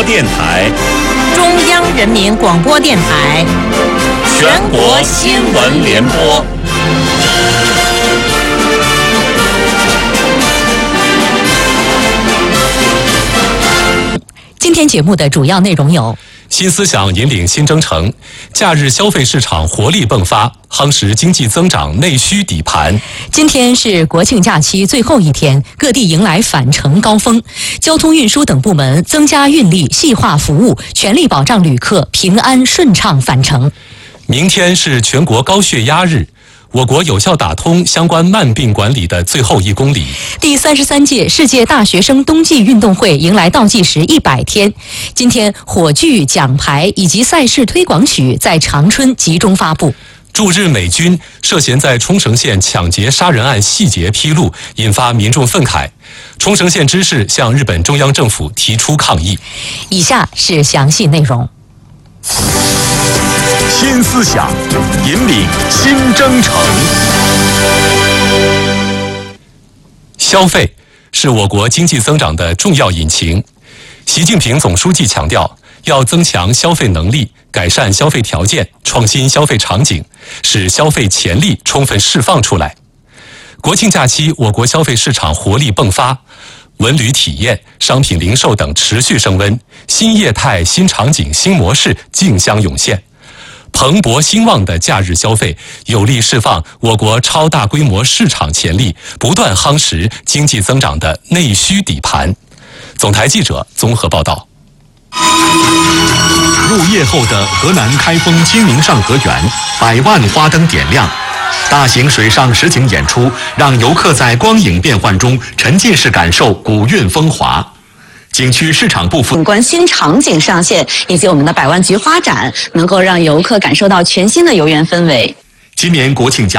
电台、 中央人民广播电台、 全国新闻联播。 今天节目的主要内容有： 新思想引领新征程，假日消费市场活力迸发，夯实经济增长内需底盘。 今天是国庆假期最后一天，各地迎来返程高峰，交通运输等部门增加运力，细化服务，全力保障旅客平安顺畅返程。 明天是全国高血压日，我国有效打通相关慢病管理的最后1公里。 第33届世界大学生冬季运动会迎来倒计时100天。今天，火炬、奖牌以及赛事推广曲在长春集中发布。 驻日美军涉嫌在冲绳县抢劫杀人案细节披露，引发民众愤慨。冲绳县知事向日本中央政府提出抗议。 以下是详细内容。 新思想引领新征程。 消费是我国经济增长的重要引擎。习近平总书记强调，要增强消费能力，改善消费条件，创新消费场景，使消费潜力充分释放出来。国庆假期，我国消费市场活力迸发，文旅体验、商品零售等持续升温，新业态、新场景、新模式竞相涌现。蓬勃兴旺的假日消费有力释放我国超大规模市场潜力，不断夯实经济增长的内需底盘。总台记者综合报道。 入夜后的河南开封清明上河园，100万花灯点亮，大型水上实景演出让游客在光影变幻中沉浸式感受古韵风华。景区市场部景观新场景上线，以及我们的百万菊花展，能够让游客感受到全新的游园氛围。 今年国庆假